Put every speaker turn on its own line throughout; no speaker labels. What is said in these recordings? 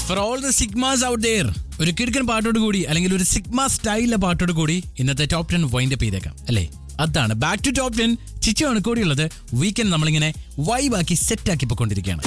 For all the sigmas out there, ഒരു കിടക്കൻ പാട്ടോട് കൂടി അല്ലെങ്കിൽ ഒരു സിഗ്മ സ്റ്റൈലിലെ പാട്ടോട് കൂടി ഇന്നത്തെ ടോപ്പ് 10 വൈൻഡ് അപ്പ് ചെയ്തേക്കാം അല്ലേ? അതാണ് ബാക്ക് ടു ടോപ്പ് 10. ചിച്ചയാണ് കൂടിയുള്ളത്. വീക്കെൻഡ് നമ്മളിങ്ങനെ വൈബാക്കി സെറ്റാക്കി പോയിക്കൊണ്ടിരിക്കുകയാണ്.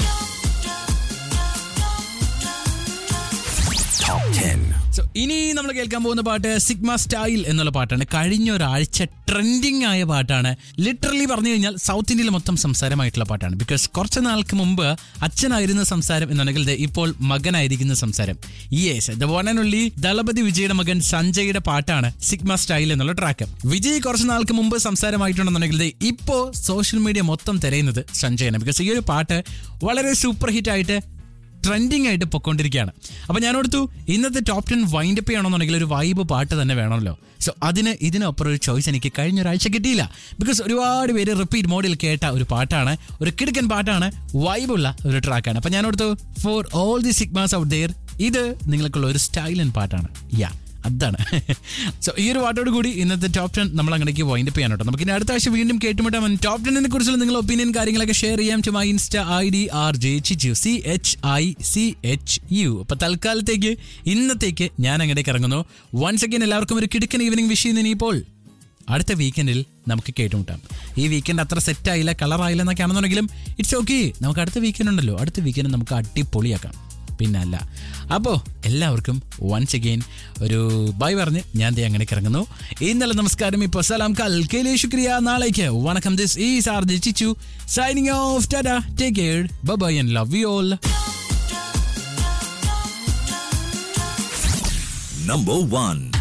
സോ ഇനി നമ്മൾ കേൾക്കാൻ പോകുന്ന പാട്ട് സിഗ്മ സ്റ്റൈൽ എന്നുള്ള പാട്ടാണ്. കഴിഞ്ഞ ഒരാഴ്ച ട്രെൻഡിങ് ആയ പാട്ടാണ്. ലിറ്ററലി പറഞ്ഞു കഴിഞ്ഞാൽ സൗത്ത് ഇന്ത്യയിൽ മൊത്തം സംസാരമായിട്ടുള്ള പാട്ടാണ്. ബിക്കോസ് കുറച്ച് നാൾക്ക് മുമ്പ് അച്ഛനായിരുന്ന സംസാരം എന്നുണ്ടെങ്കിൽ ഇപ്പോൾ മകനായിരിക്കുന്ന സംസാരം. Yes, the one and only Thalapathy വിജയുടെ മകൻ സഞ്ജയുടെ പാട്ടാണ് സിഗ്മ സ്റ്റൈൽ എന്നുള്ള ട്രാക്ക്. വിജയ് കുറച്ച് നാൾക്ക് മുമ്പ് സംസാരമായിട്ടുണ്ടെന്നുണ്ടെങ്കിൽ ഇപ്പോ സോഷ്യൽ മീഡിയ മൊത്തം തിരയുന്നത് സഞ്ജയാണ്. ബിക്കോസ് ഈ ഒരു പാട്ട് വളരെ സൂപ്പർ ഹിറ്റ് ആയിട്ട് ട്രെൻഡിങ് ആയിട്ട് പൊയ്ക്കൊണ്ടിരിക്കുകയാണ്. അപ്പോൾ ഞാനോർത്തു ഇന്നത്തെ ടോപ്പ് 10 വൈൻഡ് അപ്പ് ചെയ്യണമെന്നുണ്ടെങ്കിൽ ഒരു വൈബ് പാട്ട് തന്നെ വേണമല്ലോ. സോ ഇതിനപ്പുറം ഒരു ചോയ്സ് എനിക്ക് കഴിഞ്ഞ ഒരാഴ്ച കിട്ടിയില്ല. ബിക്കോസ് ഒരുപാട് പേര് റിപ്പീറ്റ് മോഡിൽ കേട്ട ഒരു പാട്ടാണ്, ഒരു കിടുക്കൻ പാട്ടാണ്, വൈബുള്ള ഒരു ട്രാക്കാണ്. അപ്പോൾ ഞാനോർത്തു for all the sigmas out there, ഇത് നിങ്ങൾക്കുള്ള ഒരു സ്റ്റൈലൻ പാട്ടാണ്. അതാണ്. സോ ഈ ഒരു പാട്ടോട് കൂടി ഇന്നത്തെ ടോപ്പ് 10 നമ്മൾ അങ്ങനെയൊക്കെ വൈൻഡ് അപ്പ് ചെയ്യാൻ കേട്ടോ. നമുക്ക് ഇനി അടുത്ത ആഴ്ച വീണ്ടും കേട്ടുമുട്ടാം. ടോപ്പ് 10 കുറിച്ചുള്ള നിങ്ങളുടെ ഒപ്പീനിയൻ കാര്യങ്ങളൊക്കെ ഷെയർ ചെയ്യാം to my insta ID RJ Chichu CHICHU. അപ്പൊ തൽക്കാലത്തേക്ക് ഇന്നത്തേക്ക് ഞാൻ അങ്ങോട്ടേക്ക് ഇറങ്ങുന്നു. വൺസ് അഗൈൻ എല്ലാവർക്കും ഒരു കിടുക്കൻ ഈവനിങ് വിഷ് ചെയ്യുന്നതിന് ഇപ്പോൾ അടുത്ത വീക്കെൻഡിൽ നമുക്ക് കേട്ടുമുട്ടാം. ഈ വീക്കെൻഡ് അത്ര സെറ്റ് ആയില്ല, കളറായില്ല എന്നൊക്കെ ആണെന്നുണ്ടെങ്കിലും ഇറ്റ്സ് ഓക്കെ. നമുക്ക് അടുത്ത വീക്കെൻഡ് ഉണ്ടല്ലോ, അടുത്ത വീക്കെൻഡ് നമുക്ക് അടിപൊളിയാക്കാം. പിന്നല്ല. അപ്പോൾ എല്ലാവർക്കും വൺസ് അഗെയിൻ ഒരു ബൈ പറഞ്ഞ് ഞാൻ അങ്ങനെ ഇറങ്ങുന്നു. ഇന്നലെ നമസ്കാരം, ഇപ്പോൾ സലാം, കൽ കേലേ ശുക്രിയ, നാളേക്ക് വണക്കം. This is RJ Chichu signing off. Tata, take care, bye bye and love you all.
Number 1